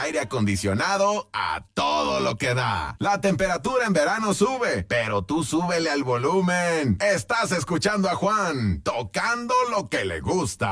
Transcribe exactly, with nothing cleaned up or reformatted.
aire acondicionado a todo lo que da. La temperatura en verano sube, pero tú súbele al volumen. Estás escuchando a Juan, tocando lo que le gusta.